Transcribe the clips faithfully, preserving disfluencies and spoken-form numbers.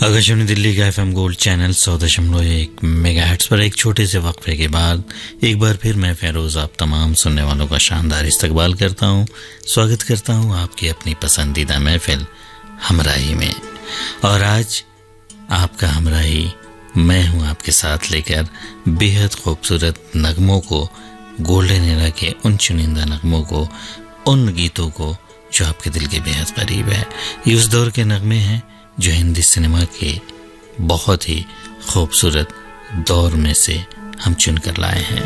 आकाशवाणी दिल्ली का FM gold channel सौ दशमलव एक मेगाहर्ट्ज पर एक छोटे से वक्फे के बाद एक बार फिर मैं फेरोज आप तमाम सुनने वालों का शानदार इस्तकबाल करता हूं, स्वागत करता हूं आपकी अपनी पसंदीदा महफिल हमराही में। और आज आपका हमराही मैं हूं आपके साथ लेकर बेहद खूबसूरत नगमों को, गोल्डन एरा के उन चुनिंदा नगमों को, उन गीतों को जो आपके दिल के बेहद करीब है। ये उस दौर के नगमे हैं जो हिंदी सिनेमा के बहुत ही खूबसूरत दौर में से हम चुनकर लाए हैं।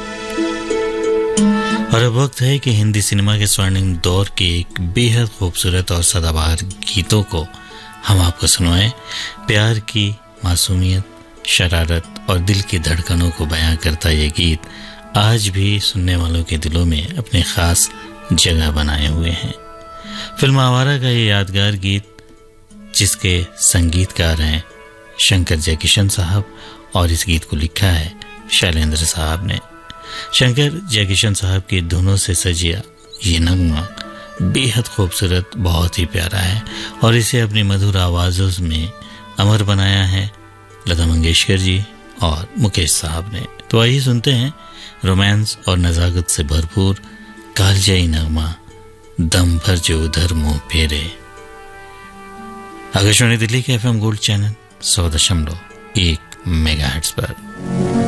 और अब वक्त है कि हिंदी सिनेमा के स्वर्णिम दौर के एक बेहद खूबसूरत और सदाबहार गीतों को हम आपको सुनाएं। प्यार की मासूमियत, शरारत और दिल की धड़कनों को बयां करता यह गीत आज भी सुनने वालों के दिलों में अपनी खास जगह बनाए हुए हैं। फिल्म आवारा का ये यादगार गीत, जिसके संगीतकार हैं शंकर जयकिशन साहब, और इस गीत को लिखा है शैलेंद्र साहब ने। शंकर जयकिशन साहब की धुनों से सजिया ये नगमा बेहद खूबसूरत, बहुत ही प्यारा है और इसे अपनी मधुर आवाज़ों में अमर बनाया है लता मंगेशकर जी और मुकेश साहब ने। तो आइए सुनते हैं रोमांस और नज़ाकत से भरपूर कालजाई नगमा, दम भर जो उधर मुंह फेरे। आकाशवाणी दिल्ली के एफएम गोल्ड चैनल सौ दशमलव एक मेगाहर्ट्ज पर।